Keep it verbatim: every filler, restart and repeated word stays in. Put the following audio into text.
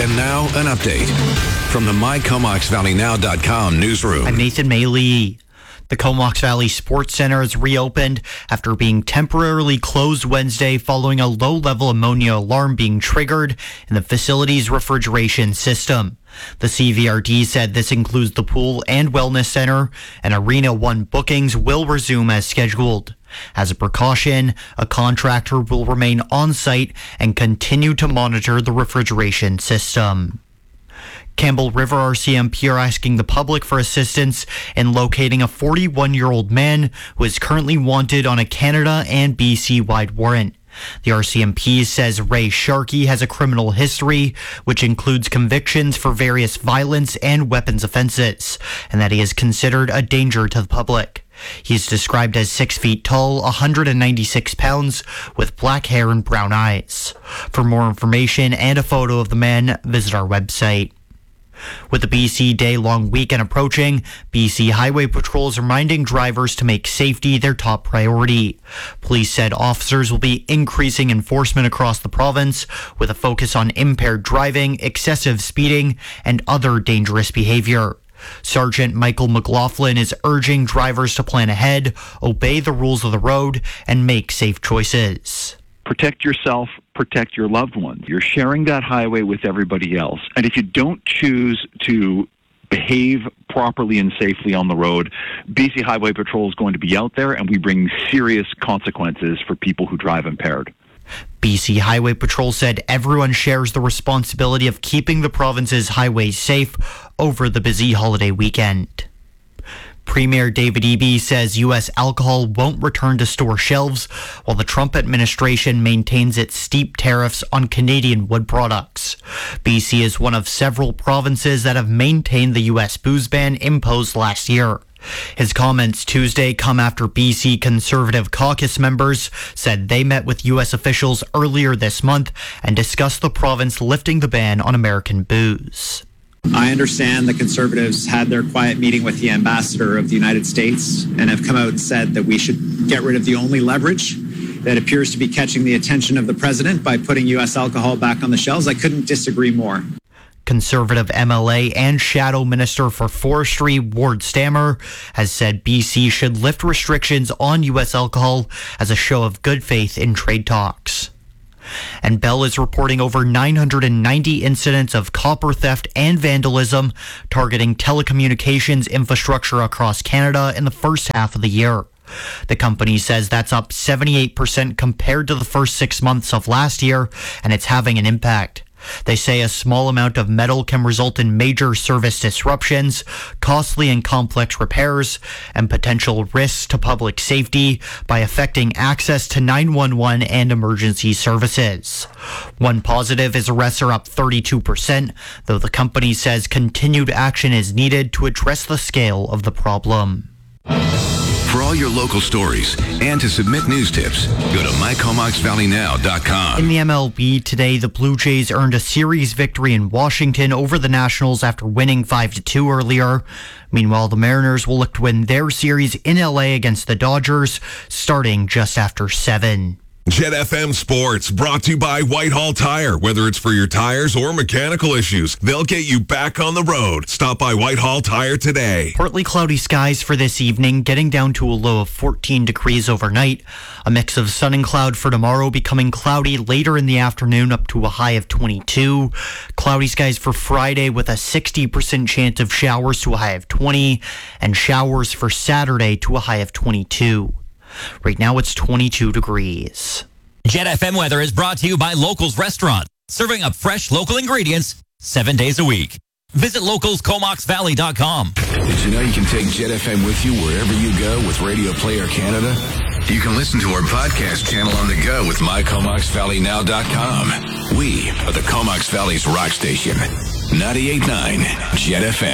And now, an update from the my comox valley now dot com newsroom. I'm Nathan Maley. The Comox Valley Sports Center is reopened after being temporarily closed Wednesday following a low-level ammonia alarm being triggered in the facility's refrigeration system. The C V R D said this includes the pool and wellness center, and Arena one bookings will resume as scheduled. As a precaution, a contractor will remain on site and continue to monitor the refrigeration system. Campbell River R C M P are asking the public for assistance in locating a forty-one-year-old man who is currently wanted on a Canada and B C-wide warrant. The R C M P says Ray Sharkey has a criminal history, which includes convictions for various violence and weapons offenses, and that he is considered a danger to the public. He's described as six feet tall, one hundred ninety-six pounds, with black hair and brown eyes. For more information and a photo of the man, visit our website. With the B C day-long weekend approaching, B C Highway Patrol is reminding drivers to make safety their top priority. Police said officers will be increasing enforcement across the province with a focus on impaired driving, excessive speeding, and other dangerous behavior. Sergeant Michael McLaughlin is urging drivers to plan ahead, obey the rules of the road, and make safe choices. Protect yourself, protect your loved ones. You're sharing that highway with everybody else. And if you don't choose to behave properly and safely on the road, B C Highway Patrol is going to be out there, and we bring serious consequences for people who drive impaired. B C Highway Patrol said everyone shares the responsibility of keeping the province's highways safe over the busy holiday weekend. Premier David Eby says U S alcohol won't return to store shelves while the Trump administration maintains its steep tariffs on Canadian wood products. B C is one of several provinces that have maintained the U S booze ban imposed last year. His comments Tuesday come after B C Conservative caucus members said they met with U S officials earlier this month and discussed the province lifting the ban on American booze. I understand the Conservatives had their quiet meeting with the ambassador of the United States and have come out and said that we should get rid of the only leverage that appears to be catching the attention of the president by putting U S alcohol back on the shelves. I couldn't disagree more. Conservative M L A and Shadow Minister for Forestry Ward Stammer has said B C should lift restrictions on U S alcohol as a show of good faith in trade talks. And Bell is reporting over nine hundred ninety incidents of copper theft and vandalism targeting telecommunications infrastructure across Canada in the first half of the year. The company says that's up seventy-eight percent compared to the first six months of last year, and it's having an impact. They say a small amount of metal can result in major service disruptions, costly and complex repairs, and potential risks to public safety by affecting access to nine one one and emergency services. One positive is arrests are up thirty-two percent, though the company says continued action is needed to address the scale of the problem. For all your local stories and to submit news tips, go to my comox valley now dot com. In the M L B today, the Blue Jays earned a series victory in Washington over the Nationals after winning five to two earlier. Meanwhile, the Mariners will look to win their series in L A against the Dodgers, starting just after seven. Jet F M Sports, brought to you by Whitehall Tire. Whether it's for your tires or mechanical issues, they'll get you back on the road. Stop by Whitehall Tire today. Partly cloudy skies for this evening, getting down to a low of fourteen degrees overnight. A mix of sun and cloud for tomorrow, becoming cloudy later in the afternoon up to a high of twenty-two. Cloudy skies for Friday with a sixty percent chance of showers to a high of twenty. And showers for Saturday to a high of twenty-two. Right now it's twenty-two degrees. Jet F M weather is brought to you by Locals Restaurant, serving up fresh local ingredients seven days a week. Visit locals comox valley dot com. Did you know you can take Jet F M with you wherever you go with Radio Player Canada? You can listen to our podcast channel on the go with my comox valley now dot com. We are the Comox Valley's rock station. ninety-eight point nine Jet F M.